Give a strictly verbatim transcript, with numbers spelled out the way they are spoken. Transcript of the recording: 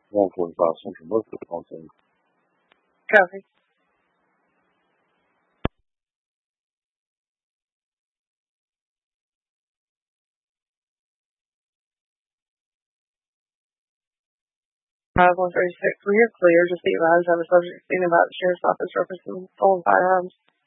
one forty-five Central Brookwood on scene. Copy. five one thirty-six, we are clear. Just be advised I have a subject speaking about the sheriff's office referencing stolen firearms.